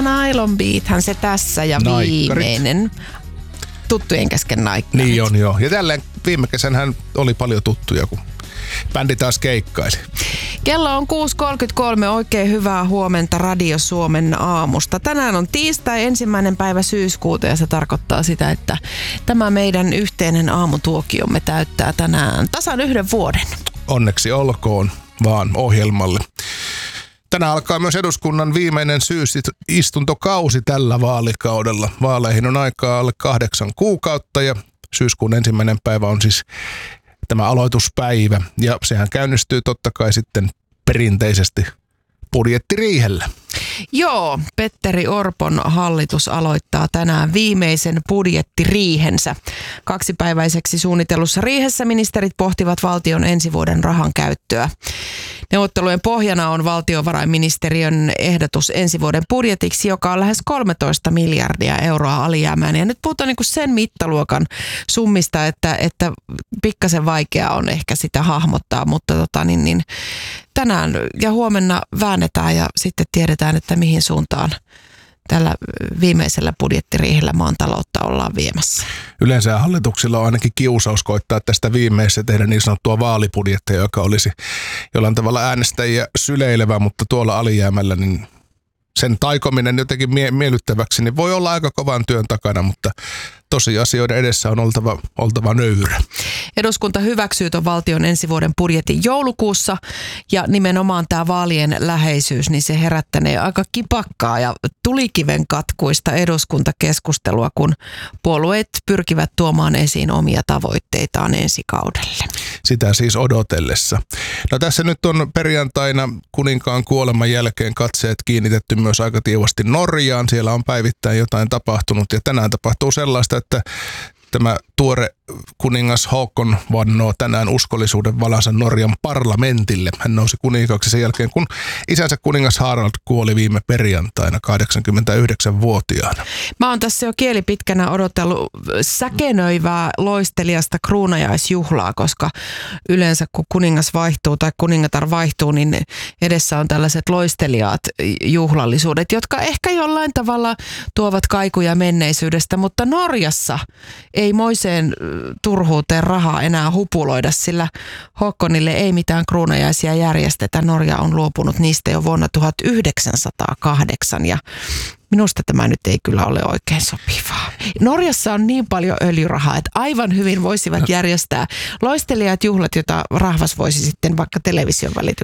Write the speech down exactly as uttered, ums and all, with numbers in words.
Nylon Beathän se tässä ja Naikkarit. Viimeinen. Tuttujen kesken naikkarit. Niin on joo. Ja tälleen viime kesänhän oli paljon tuttuja, kun bändi taas keikkaili. Kello on kuusi kolmekymmentäkolme. Oikein hyvää huomenta Radio Suomen aamusta. Tänään on tiistai, ensimmäinen päivä syyskuuta ja se tarkoittaa sitä, että tämä meidän yhteinen aamutuokiomme täyttää tänään tasan yhden vuoden. Onneksi olkoon vaan ohjelmalle. Tänään alkaa myös eduskunnan viimeinen syysistuntokausi tällä vaalikaudella. Vaaleihin on aikaa alle kahdeksan kuukautta ja syyskuun ensimmäinen päivä on siis tämä aloituspäivä. Ja sehän käynnistyy totta kai sitten perinteisesti budjettiriihellä. Joo, Petteri Orpon hallitus aloittaa tänään viimeisen budjettiriihensä. Kaksipäiväiseksi suunnitellussa riihessä ministerit pohtivat valtion ensi vuoden rahan käyttöä. Neuvottelujen pohjana on valtiovarainministeriön ehdotus ensi vuoden budjetiksi, joka on lähes kolmetoista miljardia euroa alijäämäinen. Ja nyt puhutaan niin kuin sen mittaluokan summista, että, että pikkasen vaikea on ehkä sitä hahmottaa, mutta tota, niin, niin, tänään ja huomenna väännetään ja sitten tiedetään, että mihin suuntaan tällä viimeisellä budjettiriihellä maan taloutta ollaan viemässä. Yleensä hallituksilla on ainakin kiusaus koittaa tästä viimeisessä tehdä niin sanottua vaalibudjettia, joka olisi jollain tavalla äänestäjiä syleilevä, mutta tuolla alijäämällä niin sen taikominen jotenkin mie- miellyttäväksi niin voi olla aika kovan työn takana, mutta tosiasioiden edessä on oltava, oltava nöyrä. Eduskunta hyväksyy tuon valtion ensi vuoden budjetin joulukuussa ja nimenomaan tämä vaalien läheisyys, niin se herättänee aika kipakkaa ja tulikiven katkuista eduskuntakeskustelua, kun puolueet pyrkivät tuomaan esiin omia tavoitteitaan ensi kaudelle. Sitä siis odotellessa. No tässä nyt on perjantaina kuninkaan kuoleman jälkeen katseet kiinnitetty myös aika tiivasti Norjaan. Siellä on päivittäin jotain tapahtunut ja tänään tapahtuu sellaista, että tämä tuore kuningas Håkon vannoo tänään uskollisuuden valansa Norjan parlamentille. Hän nousi kuninkaaksi sen jälkeen, kun isänsä kuningas Harald kuoli viime perjantaina kahdeksankymmentäyhdeksänvuotiaana. Mä oon tässä jo kieli pitkänä odotellut säkenöivää loistelijasta kruunajaisjuhlaa, koska yleensä kun kuningas vaihtuu tai kuningatar vaihtuu, niin edessä on tällaiset loistelijaat juhlallisuudet, jotka ehkä jollain tavalla tuovat kaikuja menneisyydestä, mutta Norjassa ei moiseen turhuuteen rahaa enää hupuloida, sillä Håkonille ei mitään kruunajaisia järjestetä. Norja on luopunut niistä jo vuonna tuhatyhdeksänsataakahdeksan ja minusta tämä nyt ei kyllä ole oikein sopivaa. Norjassa on niin paljon öljyrahaa, että aivan hyvin voisivat järjestää loistelijat juhlat, jota rahvas voisi sitten vaikka television välityksellä